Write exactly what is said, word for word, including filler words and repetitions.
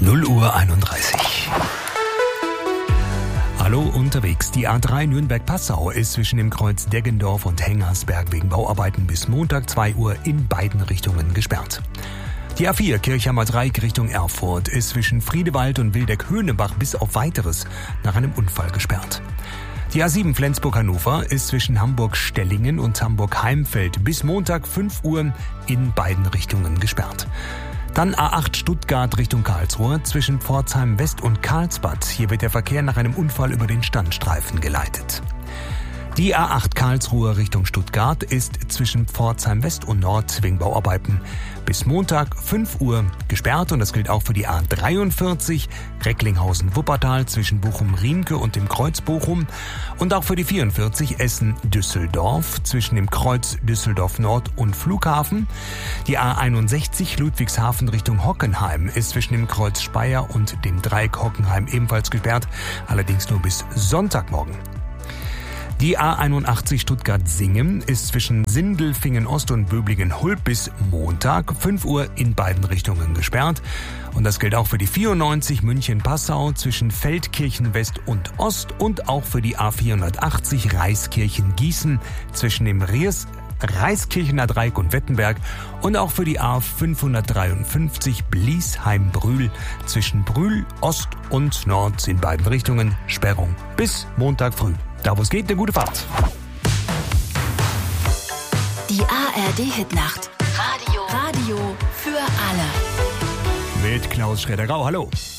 null Uhr einunddreißig. Hallo unterwegs. Die A drei Nürnberg-Passau ist zwischen dem Kreuz Deggendorf und Hengersberg wegen Bauarbeiten bis Montag zwei Uhr in beiden Richtungen gesperrt. Die A vier Kirchheimer Dreieck Richtung Erfurt ist zwischen Friedewald und Wildeck-Höhnebach bis auf Weiteres nach einem Unfall gesperrt. Die A sieben Flensburg-Hannover ist zwischen Hamburg-Stellingen und Hamburg-Heimfeld bis Montag fünf Uhr in beiden Richtungen gesperrt. Dann A acht Stuttgart Richtung Karlsruhe zwischen Pforzheim West und Karlsbad. Hier wird der Verkehr nach einem Unfall über den Standstreifen geleitet. Die A acht Karlsruhe Richtung Stuttgart ist zwischen Pforzheim West und Nord wegen Bauarbeiten bis Montag fünf Uhr gesperrt und das gilt auch für die A dreiundvierzig Recklinghausen-Wuppertal zwischen Bochum-Riemke und dem Kreuz Bochum und auch für die vierundvierzig Essen-Düsseldorf zwischen dem Kreuz Düsseldorf-Nord und Flughafen. Die A einundsechzig Ludwigshafen Richtung Hockenheim ist zwischen dem Kreuz Speyer und dem Dreieck Hockenheim ebenfalls gesperrt, allerdings nur bis Sonntagmorgen. Die A einundachtzig Stuttgart-Singen ist zwischen Sindelfingen-Ost und Böblingen-Hulb bis Montag fünf Uhr in beiden Richtungen gesperrt. Und das gilt auch für die vierundneunzig München-Passau zwischen Feldkirchen-West und Ost und auch für die A vierhundertachtzig Reiskirchen-Gießen zwischen dem Riers Reiskirchener Dreieck und Wettenberg und auch für die A fünfhundertdreiundfünfzig Bliesheim-Brühl zwischen Brühl Ost und Nord in beiden Richtungen Sperrung bis Montag früh. Da wo es geht, eine gute Fahrt. Die A R D-Hitnacht. Radio. Radio für alle. Mit Klaus Schroeder-Grau. Hallo.